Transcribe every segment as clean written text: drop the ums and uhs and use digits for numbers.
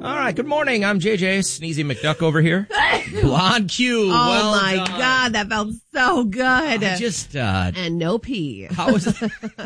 All right, good morning. I'm JJ, Sneezy McDuck over here. Blonde Q. Oh, my God, that felt so good. I just, and no pee. how is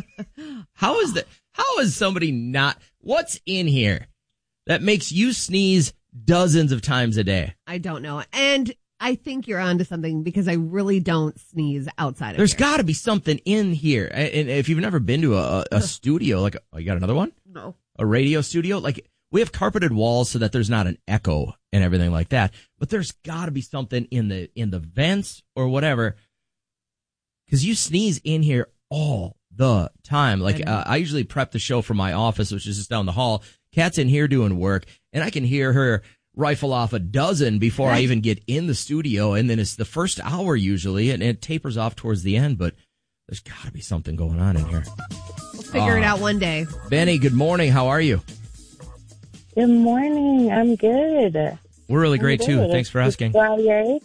somebody not, what's in here that makes you sneeze dozens of times a day? I don't know. And I think you're onto something because I really don't sneeze outside of There's here. got to be something in here. And if you've never been to a studio, like, oh, you got another one? No. A radio studio? Like, we have carpeted walls so that there's not an echo and everything like that. But there's got to be something in the vents or whatever. Because you sneeze in here all the time. Like, I usually prep the show from my office, which is just down the hall. Kat's in here doing work, and I can hear her rifle off a dozen before I even get in the studio. And then it's the first hour usually, and it tapers off towards the end. But there's got to be something going on in here. We'll figure it out one day. Benny, good morning. How are you? Good morning. I'm good. We're really great, too. Thanks for asking. Friday.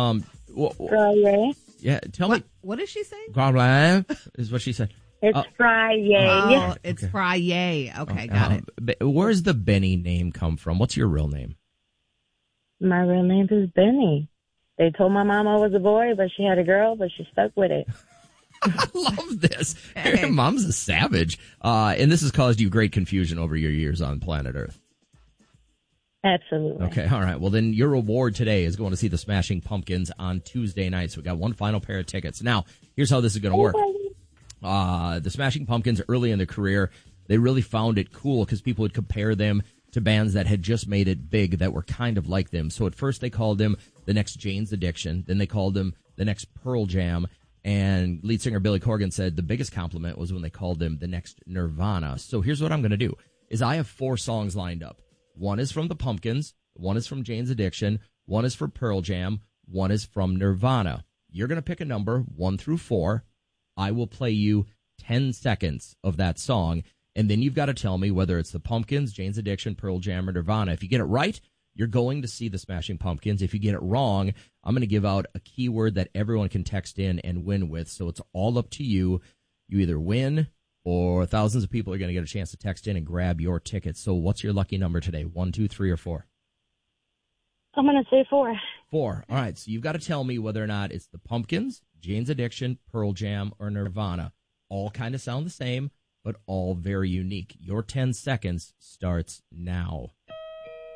Yeah, tell me. What is she saying? Is what she said. It's Friday. Oh, it's Friday. Okay, got it. Where's the Benny name come from? What's your real name? My real name is Benny. They told my mom I was a boy, but she had a girl, but she stuck with it. I love this. Okay. Mom's a savage. And this has caused you great confusion over your years on planet Earth. Absolutely. Okay, all right. Well, then your reward today is going to see the Smashing Pumpkins on Tuesday night. So we got one final pair of tickets. Now, here's how this is going to work. The Smashing Pumpkins, early in their career, they really found it cool because people would compare them to bands that had just made it big that were kind of like them. So at first they called them the next Jane's Addiction. Then they called them the next Pearl Jam. And lead singer Billy Corgan said the biggest compliment was when they called them the next Nirvana. So here's what I'm going to do is I have 4 songs lined up. One is from the Pumpkins, one is from Jane's Addiction, one is for Pearl Jam, one is from Nirvana. You're going to pick a number 1 through 4. I will play you 10 seconds of that song, and then you've got to tell me whether it's the Pumpkins, Jane's Addiction, Pearl Jam, or Nirvana. If you get it right, you're going to see the Smashing Pumpkins. If you get it wrong, I'm going to give out a keyword that everyone can text in and win with, so it's all up to you. You either win or thousands of people are going to get a chance to text in and grab your tickets. So what's your lucky number today? 1, 2, 3, or 4? I'm going to say 4. 4. All right. So you've got to tell me whether or not it's the Pumpkins, Jane's Addiction, Pearl Jam, or Nirvana. All kind of sound the same, but all very unique. Your 10 seconds starts now.